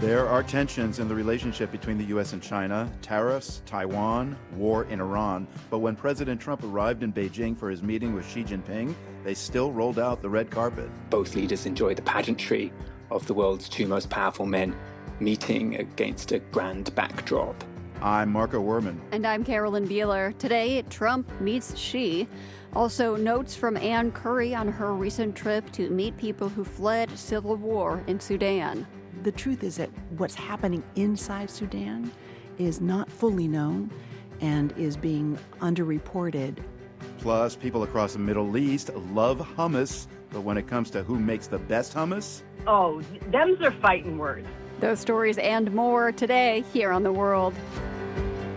There are tensions in the relationship between the U.S. and China, tariffs, Taiwan, war in Iran. But when President Trump arrived in Beijing for his meeting with Xi Jinping, they still rolled out the red carpet. Both leaders enjoy the pageantry of the world's two most powerful men meeting against a grand backdrop. I'm Marco Werman. And I'm Carolyn Beeler. Today, Trump meets Xi. Also, notes from Ann Curry on her recent trip to meet people who fled civil war in Sudan. The truth is that what's happening inside Sudan is not fully known and is being underreported. Plus, people across the Middle East love hummus, but when it comes to who makes the best hummus... Oh, them's are fighting words. Those stories and more today here on The World.